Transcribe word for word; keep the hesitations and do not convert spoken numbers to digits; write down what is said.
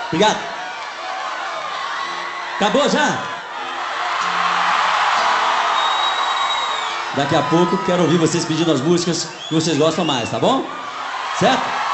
Obrigado. Acabou já? Daqui a pouco quero ouvir vocês pedindo as músicas que vocês gostam mais, tá bom? Certo?